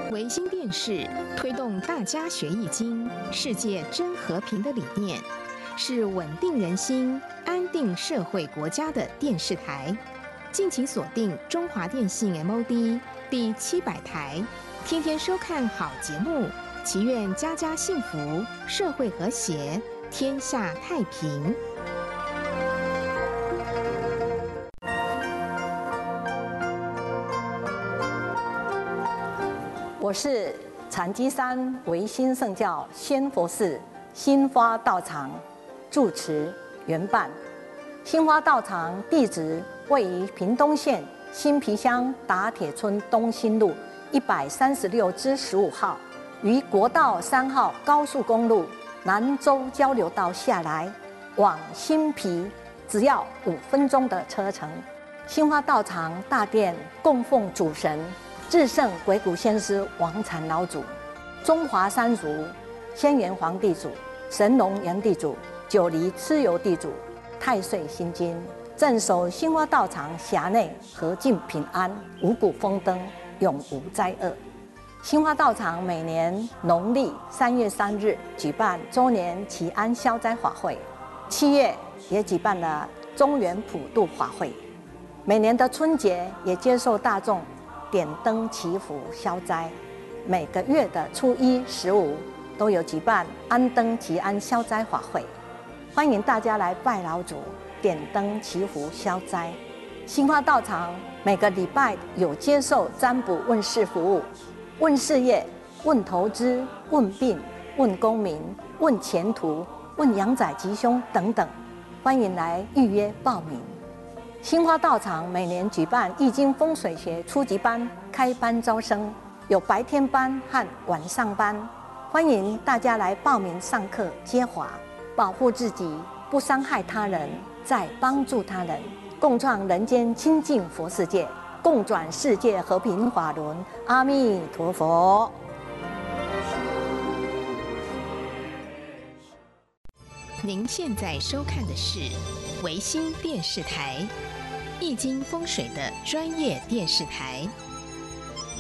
维新电视推动大家学易经、世界真和平的理念，是稳定人心、安定社会国家的电视台。敬请锁定中华电信 MOD 第700台，天天收看好节目，祈愿家家幸福，社会和谐，天下太平。 我是禅机山维新圣教仙佛寺新花道场住持圆伴。新花道场地址位于屏东县新皮乡打铁村东兴路136-15号，于国道3号高速公路南州交流道下来，往新皮只要5分钟的车程。新花道场大殿供奉主神至圣鬼谷先师王禅老祖、中华三族仙元皇地主、神农炎地主、九黎蚩尤地主、太岁心经，镇守新花道场辖内和尽平安，五谷丰登，永无灾厄。新花道场每年农历3月3日举办周年祈安消灾法会，7月也举办了中元普渡法会，每年的春节也接受大众点灯祈福消灾，每个月的初1、15都有举办安灯祈安消灾法会，欢迎大家来拜老祖、点灯祈福消灾。新花道场每个礼拜有接受占卜问事服务，问事业、问投资、问病、问功名、问前途、问阳仔吉凶等等，欢迎来预约报名。新花道场每年举办易经风水学初级班开班招生，有白天班和晚上班，欢迎大家来报名上课接华，保护自己，不伤害他人，再帮助他人，共创人间清净佛世界，共转世界和平法轮。阿弥陀佛。 您现在收看的是维新电视台，易经风水的专业电视台。